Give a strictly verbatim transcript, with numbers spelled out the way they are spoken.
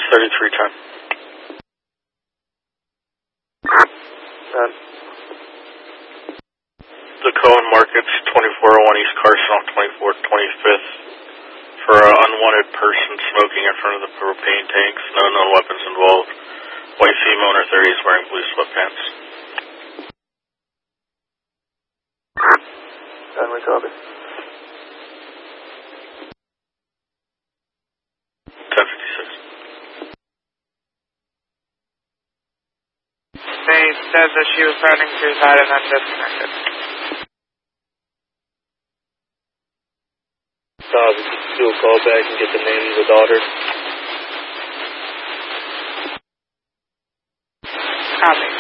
thirty-three ten. ten. The Cohen Markets, twenty-four oh one East Carson off twenty-fourth, twenty-fifth. For an unwanted person smoking in front of the propane tanks. No known weapons involved. White female in her thirties wearing blue sweatpants. ten, we copy. ten fifty-six. They said that she was threatening suicide and then disconnected. Todd, we just do a call back and get the name of the daughter. Copy.